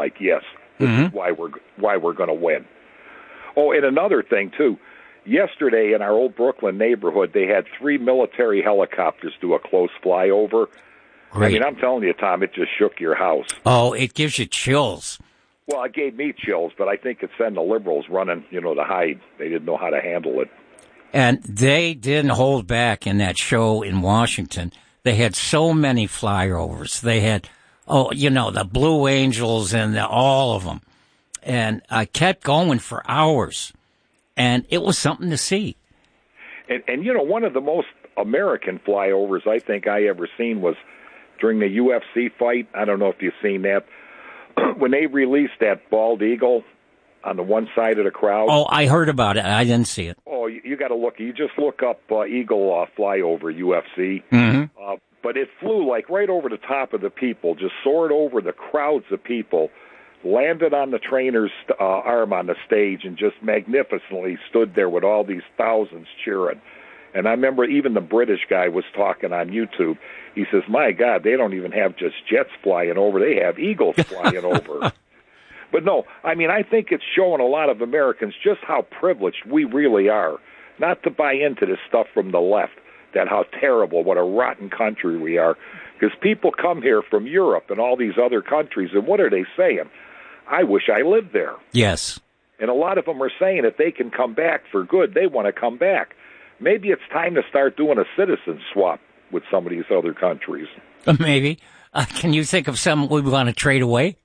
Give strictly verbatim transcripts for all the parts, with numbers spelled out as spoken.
like, yes, this mm-hmm. is why we're why we're going to win. Oh, and another thing, too. Yesterday in our old Brooklyn neighborhood, they had three military helicopters do a close flyover. Great. I mean, I'm telling you, Tom, it just shook your house. Oh, it gives you chills. Well, it gave me chills, but I think it sent the liberals running, you know, to hide. They didn't know how to handle it. And they didn't hold back in that show in Washington. They had so many flyovers. They had, oh, you know, the Blue Angels and the, all of them. And I kept going for hours. And it was something to see. And, and, you know, one of the most American flyovers I think I ever seen was during the U F C fight. I don't know if you've seen that. When they released that bald eagle on the one side of the crowd. Oh, I heard about it. I didn't see it. Oh, you, you got to look. You just look up uh, eagle uh, flyover U F C. Mm-hmm. Uh, but it flew like right over the top of the people, just soared over the crowds of people, landed on the trainer's uh, arm on the stage, and just magnificently stood there with all these thousands cheering. And I remember even the British guy was talking on YouTube. He says, my God, they don't even have just jets flying over. They have eagles flying over. But no, I mean, I think it's showing a lot of Americans just how privileged we really are, not to buy into this stuff from the left, that how terrible, what a rotten country we are. Because people come here from Europe and all these other countries, and what are they saying? I wish I lived there. Yes. And a lot of them are saying if they can come back for good, they want to come back. Maybe it's time to start doing a citizen swap with some of these other countries. Maybe. Uh, can you think of some we want to trade away?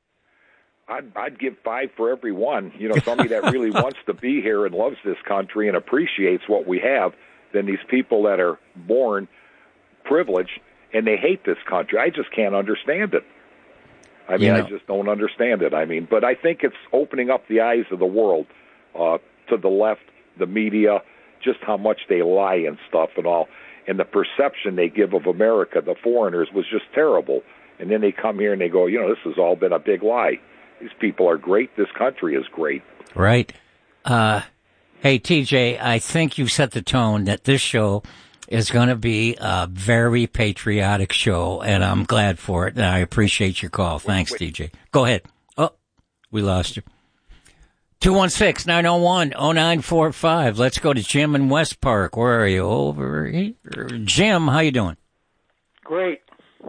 I'd, I'd give five for every one. You know, somebody that really wants to be here and loves this country and appreciates what we have, than these people that are born privileged and they hate this country. I just can't understand it. I mean, you know. I just don't understand it. I mean, but I think it's opening up the eyes of the world uh, to the left, the media, just how much they lie and stuff and all. And the perception they give of America, the foreigners, was just terrible. And then they come here and they go, you know, this has all been a big lie. These people are great. This country is great. Right. Uh, hey, T J, I think you set the tone that this show is going to be a very patriotic show, and I'm glad for it. And I appreciate your call. Thanks, T J. Go ahead. Oh, we lost you. two one six, nine oh one, oh nine four five. Let's go to Jim in West Park. Where are you? Over here. Jim, how you doing? Great.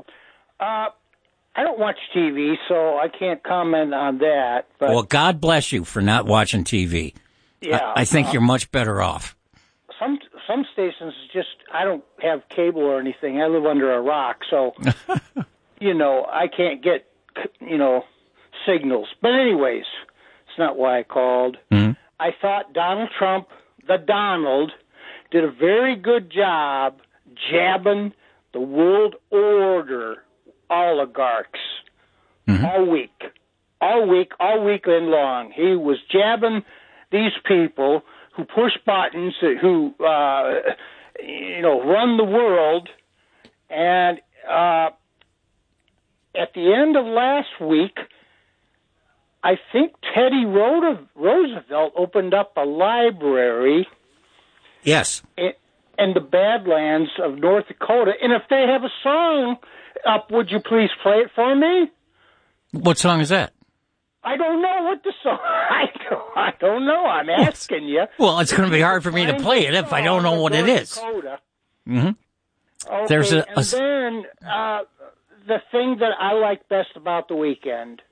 Uh, I don't watch T V, so I can't comment on that. But well, God bless you for not watching T V. Yeah, I, I think uh, you're much better off. Some some stations just, I don't have cable or anything. I live under a rock, so, you know, I can't get, you know, signals. But anyways, it's not why I called. Mm-hmm. I thought Donald Trump, the Donald, did a very good job jabbing the world order oligarchs mm-hmm. all week. All week, all weekend long. He was jabbing these people who push buttons, who, uh, you know, run the world. And uh, at the end of last week, I think Teddy Roosevelt opened up a library. Yes. In, in the Badlands of North Dakota. And if they have a song up, would you please play it for me? What song is that? I don't know what the song. I don't, I don't know. I'm asking you. Well, it's going to be hard for me to play it if I don't know what it is. Mm-hmm. Okay, There's a, a... and then uh, the thing that I like best about the weekend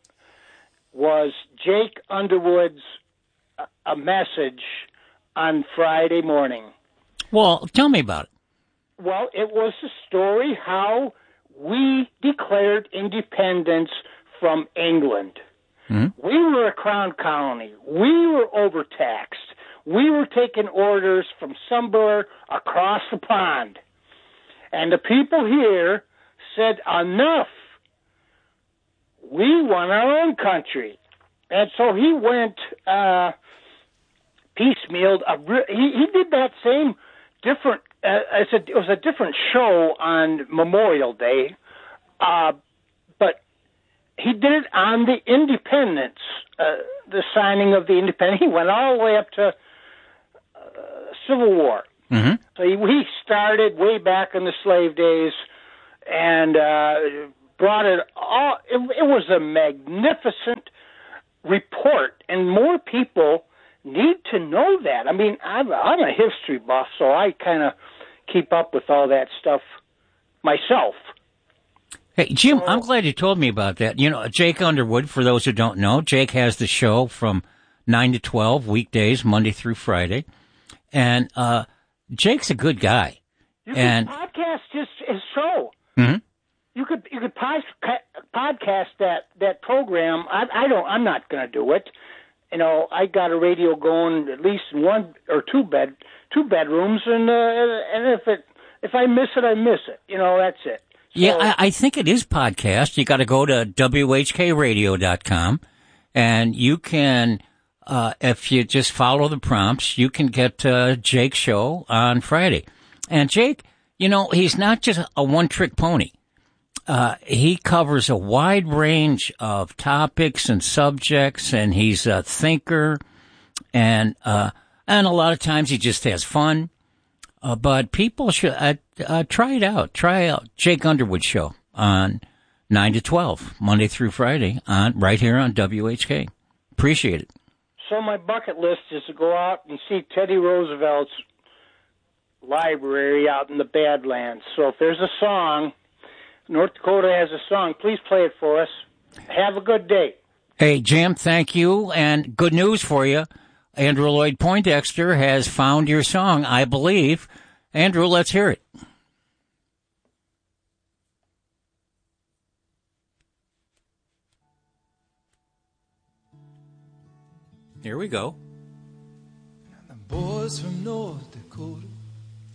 was Jake Underwood's uh, a message on Friday morning. Well, tell me about it. Well, it was a story how we declared independence from England. Mm-hmm. We were a crown colony. We were overtaxed. We were taking orders from somewhere across the pond. And the people here said, enough. We want our own country. And so he went uh, piecemealed. A re- he, he did that same different, uh, it's a, it was a different show on Memorial Day, uh, but he did it on the independence, uh, the signing of the independence. He went all the way up to uh, Civil War. Mm-hmm. So he, he started way back in the slave days and uh, brought it all. It, it was a magnificent report, and more people need to know that. I mean, I'm, I'm a history buff, so I kind of keep up with all that stuff myself. Hey, Jim, I'm glad you told me about that. You know, Jake Underwood, for those who don't know, Jake has the show from nine to twelve, weekdays, Monday through Friday. And uh, Jake's a good guy. You and could podcast his, his show. Mm-hmm. You could you could pod, podcast that, that program. I, I don't. I'm not going to do it. You know, I got a radio going at least in one or two bed two bedrooms, and uh, and if it if I miss it, I miss it. You know, that's it. So, yeah, I, I think it is podcast. You got to go to W H K radio dot com, and you can, uh, if you just follow the prompts, you can get uh, Jake's show on Friday. And Jake, you know, he's not just a one-trick pony. Uh, he covers a wide range of topics and subjects, and he's a thinker, and uh, and a lot of times he just has fun. Uh, but people should uh, uh, try it out. Try out Jake Underwood show on nine to twelve, Monday through Friday, on right here on W H K. Appreciate it. So my bucket list is to go out and see Teddy Roosevelt's library out in the Badlands. So if there's a song, North Dakota has a song, please play it for us. Have a good day. Hey, Jim, thank you. And good news for you. Andrew Lloyd Poindexter has found your song, I believe. Andrew, let's hear it. Here we go. The boys from North Dakota